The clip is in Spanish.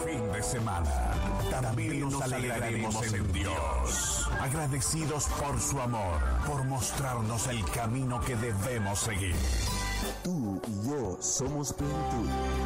fin de semana. También nos alegraremos en Dios, agradecidos por su amor, por mostrarnos el camino que debemos seguir. Tú y yo somos plenitud.